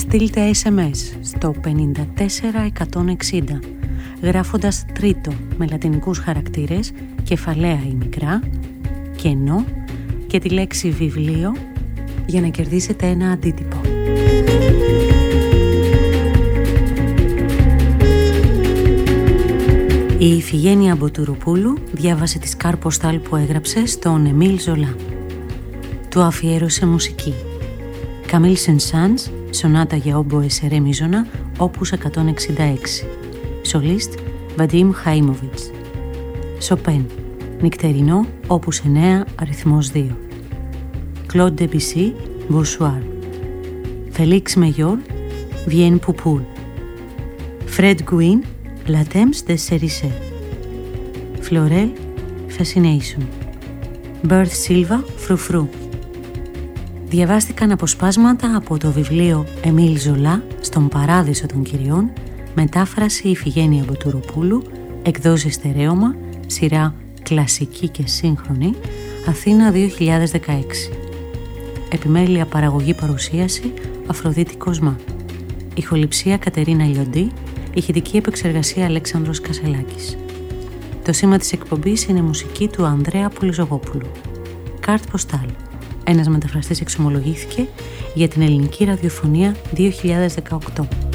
στείλτε SMS στο 54160 γράφοντας τρίτο με λατινικούς χαρακτήρες, κεφαλαία ή μικρά, κενό και τη λέξη βιβλίο για να κερδίσετε ένα αντίτυπο. Η Ιφηγένεια Μποτουρουπούλου διάβασε τη σκάρποστάλ που έγραψε στον Εμίλ Ζολά. Του αφιέρωσε μουσική. Καμίλ Σεν-Σάνς, σονάτα για όμποε σε ρε μίζωνα, όπους 166. Σολίστ, Βαντίμ Χαΐμοβιτς. Σοπέν, νυκτερινό, όπους 9, αριθμός 2. Κλοντ Ντεμπισί, Μποσουάρ. Φελίξ Μεγιόρ, Βιέν Πουπούλ. Φρέντ Γκουίν, La Temps de Cerise. Florel, Fascination. Μπέρθ Σίλβα, Φρουφρού. Διαβάστηκαν αποσπάσματα από το βιβλίο Εμίλ Ζολά «Στον Παράδεισο των Κυριών», μετάφραση Ιφηγένεια Μποτουρουπούλου, εκδόσεις Στερέωμα, σειρά κλασική και σύγχρονη, Αθήνα 2016. Επιμέλεια παραγωγή παρουσίαση Αφροδίτη Κοσμά. Ηχοληψία Κατερίνα Λιοντή. Ηχητική επεξεργασία Αλέξανδρος Κασελάκης. Το σήμα της εκπομπής είναι μουσική του Ανδρέα Πολυζογόπουλου. Κάρτ Ποστάλ. Ένας μεταφραστής εξομολογήθηκε για την ελληνική ραδιοφωνία 2018.